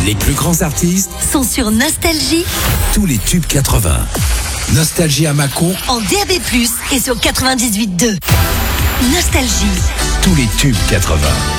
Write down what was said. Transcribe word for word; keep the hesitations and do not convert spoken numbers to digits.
Les plus grands artistes sont sur Nostalgie. Tous les tubes quatre-vingts. Nostalgie à Mâcon en D A B plus, et sur quatre-vingt-dix-huit deux. Nostalgie. Tous les tubes quatre-vingts.